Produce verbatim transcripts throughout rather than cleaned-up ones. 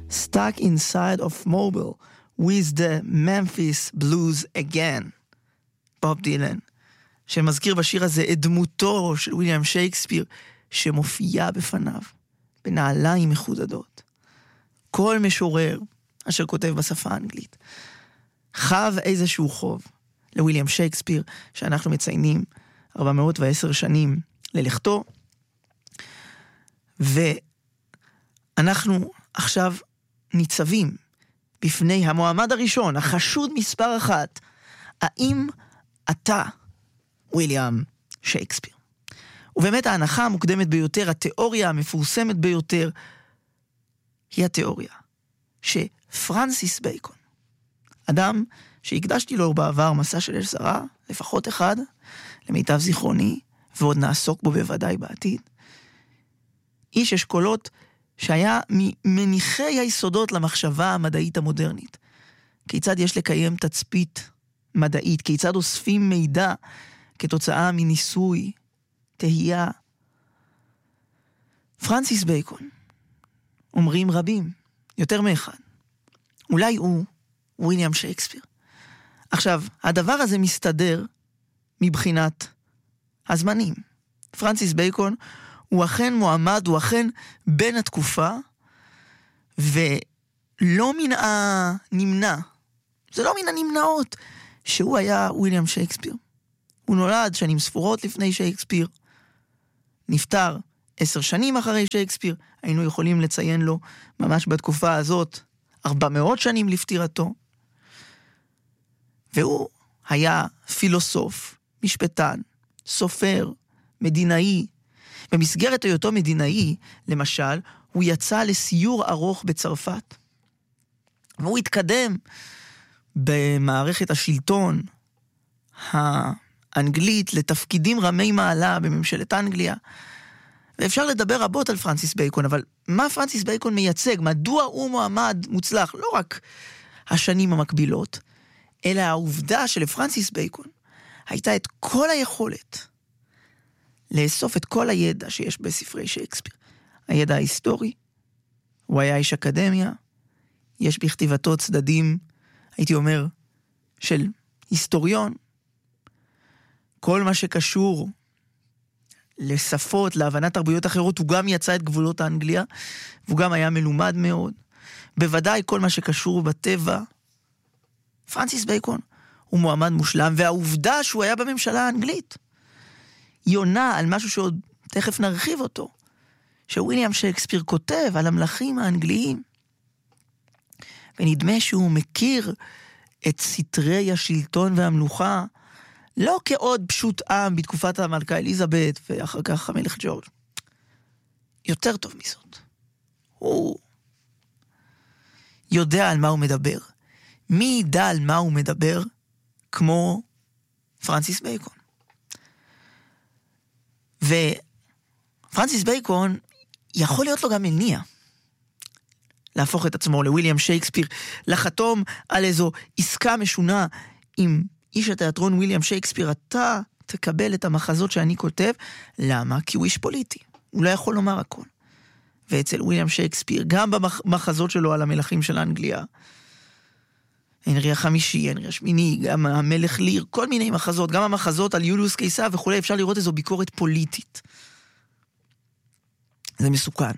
stuck inside of Mobile with the Memphis Blues again. בוב דילן, שמזכיר בשיר הזה את דמותו של וויליאם שייקספיר, שמופיעה בפניו, בנעליים מחודדות. כל משורר אשר כותב בשפה האנגלית, חב איזשהו חוב לוויליאם שייקספיר, שאנחנו מציינים ארבע מאות ועשר שנים ללכתו, ואנחנו עכשיו ניצבים בפני המועמד הראשון, החשוד מספר אחת, האם אתה וויליאם שייקספיר? ובאמת ההנחה המוקדמת ביותר, התיאוריה המפורסמת ביותר, היא התיאוריה שפרנסיס בייקון, אדם שהקדשתי לו בעבר מסע של עשרה, לפחות אחד, למיטב זיכרוני, ועוד נעסוק בו בוודאי בעתיד, איש אשכולות שהיה ממניחי היסודות למחשבה המדעית המודרנית. כיצד יש לקיים תצפית מדעית, כיצד אוספים מידע כתוצאה מניסוי, תהייה. פרנסיס בייקון, אומרים רבים, יותר מאחד, אולי הוא וויליאם שייקספיר. עכשיו, הדבר הזה מסתדר מבחינת הזמנים. פרנסיס בייקון הוא אכן מועמד, הוא אכן בין התקופה, ולא מן הנמנע, זה לא מן הנמנעות, שהוא היה וויליאם שייקספיר. הוא נולד שנים ספורות לפני שייקספיר, נפטר עשר שנים אחרי שייקספיר, היינו יכולים לציין לו ממש בתקופה הזאת, ארבע מאות שנים לפטירתו, והוא היה פילוסוף, משפטן, סופר, מדינאי. במסגרת היותו מדינאי, למשל, הוא יצא לסיור ארוך בצרפת, והוא התקדם במערכת השלטון האנגלית לתפקידים רמי מעלה בממשלת אנגליה, ואפשר לדבר רבות על פרנסיס בייקון, אבל מה פרנסיס בייקון מייצג? מדוע הוא מועמד מוצלח? לא רק השנים המקבילות, אלא העובדה שלפרנסיס בייקון הייתה את כל היכולת לאסוף את כל הידע שיש בספרי שייקספיר. הידע ההיסטורי, הוא היה איש אקדמיה, יש בכתיבתו צדדים, הייתי אומר, של היסטוריון. כל מה שקשור לשפות, להבנת תרבויות אחרות, הוא גם יצא את גבולות האנגליה, והוא גם היה מלומד מאוד. בוודאי כל מה שקשור בטבע. פרנסיס בייקון הוא מועמד מושלם, והעובדה שהוא היה בממשלה האנגלית, היא עונה על משהו שעוד תכף נרחיב אותו, שוויליאם שייקספיר כותב על המלכים האנגליים, ונדמה שהוא מכיר את סתרי השלטון והמלוכה, לא כעוד פשוט עם בתקופת המלכה אליזבת, ואחר כך המלך ג'ורג'. יותר טוב מזאת. הוא יודע על מה הוא מדבר. מי ידע על מה הוא מדבר כמו פרנסיס בייקון? ופרנסיס בייקון יכול להיות לו גם מניע להפוך את עצמו לוויליאם שייקספיר, לחתום על איזו עסקה משונה עם איש התיאטרון וויליאם שייקספיר, אתה תקבל את המחזות שאני כותב. למה? כי הוא איש פוליטי, הוא לא יכול לומר הכל. ואצל וויליאם שייקספיר, גם במחזות שלו על המלכים של אנגליה, הנרי החמישי, הנרי השמיני, גם המלך ליר, כל מיני מחזות, גם המחזות על יוליוס קיסר וכו', אפשר לראות איזו ביקורת פוליטית. זה מסוכן.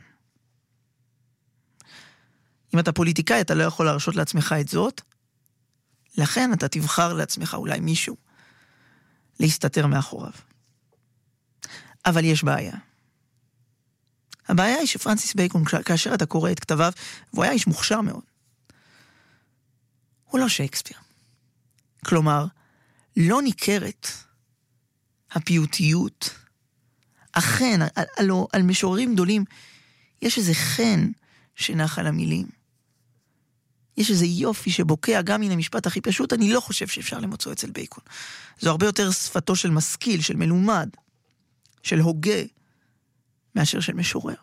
אם אתה פוליטיקאי, אתה לא יכול להרשות לעצמך את זאת, לכן אתה תבחר לעצמך אולי מישהו להסתתר מאחוריו. אבל יש בעיה. הבעיה היא שפרנסיס בייקון, כאשר אתה קורא את כתביו, והוא היה איש מוכשר מאוד, הוא לא שייקספיר. כלומר, לא ניכרת הפיוטיות. אכן, על, על, על משוררים גדולים, יש איזה חן שנח על המילים. יש איזה יופי שבוקע גם מן המשפט הכי פשוט, אני לא חושב שאפשר למצוא אצל בייקון. זו הרבה יותר שפתו של משכיל, של מלומד, של הוגה, מאשר של משורר.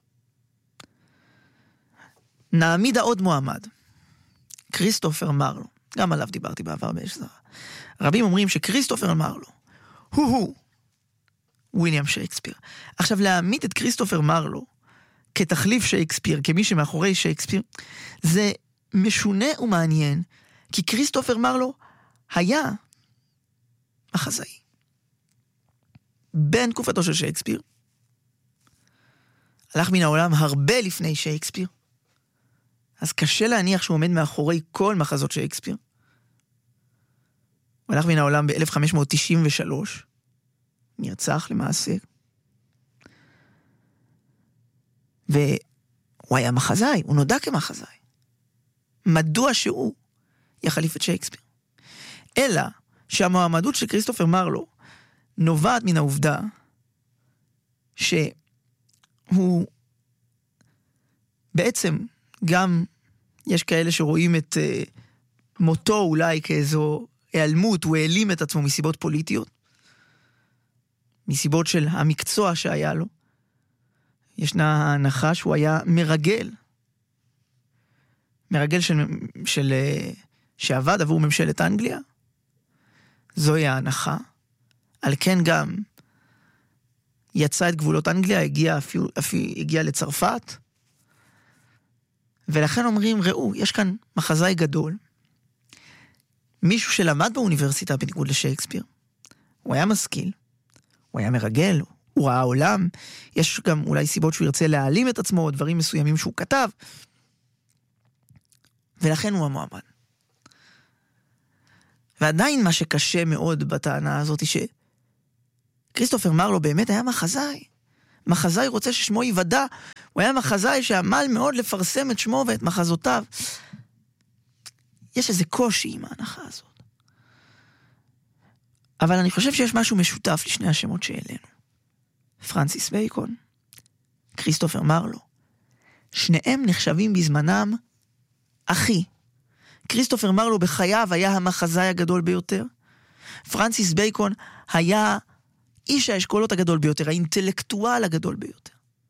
נעמיד העוד מועמד, כריסטופר מרלו, גם עליו דיברתי בעבר בהשזרה. רבים אומרים שכריסטופר מרלו, הוא-הוא, וויליאם שייקספיר. עכשיו, להעמיד את כריסטופר מרלו, כתחליף שייקספיר, כמי שמאחורי שייקספיר, זה משונה ומעניין, כי כריסטופר מרלו היה מחזאי. בין תקופתו של שייקספיר, הלך מן העולם הרבה לפני שייקספיר, אז קשה להניח שהוא עומד מאחורי כל מחזות שייקספיר. הוא הלך מן העולם ב-אלף חמש מאות תשעים ושלוש, נרצח למעשה, והוא היה מחזאי, הוא נודע כמחזאי. מדוע שהוא יחליף את שייקספיר? אלא שהמועמדות של כריסטופר מרלו נובעת מן העובדה שהוא בעצם גם, יש כאלה שרואים את uh, מותו אולי כאיזו העלמות, הוא העלים את עצמו מסיבות פוליטיות, מסיבות של המקצוע שהיה לו. ישנה ההנחה שהוא היה מרגל, מרגל של, של, שעבד עבור ממשלת אנגליה. זוהי ההנחה. על כן גם יצא את גבולות אנגליה, הגיע, אפילו, אפילו, הגיע לצרפת, ולכן אומרים, ראו, יש כאן מחזאי גדול, מישהו שלמד באוניברסיטה בניגוד לשייקספיר, הוא היה משכיל, הוא היה מרגל, הוא ראה עולם, יש גם אולי סיבות שהוא ירצה להעלים את עצמו, דברים מסוימים שהוא כתב, ולכן הוא המועמד. ועדיין מה שקשה מאוד בטענה הזאת, היא שכריסטופר מרלו באמת היה מחזאי. מחזאי רוצה ששמו יוודע, הוא היה מחזאי שעמל מאוד לפרסם את שמו ואת מחזותיו. יש איזה קושי עם ההנחה הזאת. אבל אני חושב שיש משהו משותף לשני השמות שאלינו. פרנסיס בייקון, כריסטופר מרלו, שניהם נחשבים בזמנם אחי. כריסטופר מרלו בחייו היה המחזאי הגדול ביותר. פרנסיס בייקון היה איש האשכולות הגדול ביותר, האינטלקטואל הגדול ביותר.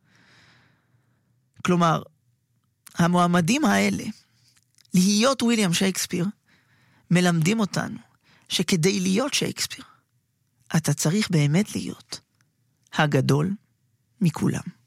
כלומר, המועמדים האלה, להיות וויליאם שייקספיר, מלמדים אותנו שכדי להיות שייקספיר, אתה צריך באמת להיות הגדול מכולם.